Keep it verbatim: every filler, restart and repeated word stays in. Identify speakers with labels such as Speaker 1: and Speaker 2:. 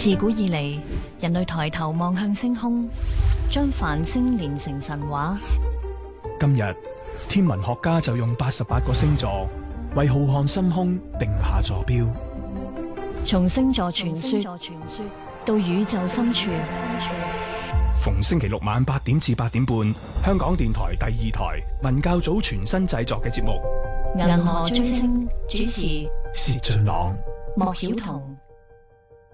Speaker 1: 自古以嚟，人類抬頭望向星空，將繁星連成神話。
Speaker 2: 今日，天文學家就用八十八個星座為浩瀚深空定下坐標。
Speaker 1: 從星座傳說到宇宙深處，
Speaker 2: 逢星期六晚八點至八點半，香港電台第二台文教組全新製作嘅節目《
Speaker 1: 銀河追星》，主持
Speaker 2: 薛俊朗、
Speaker 1: 莫曉彤。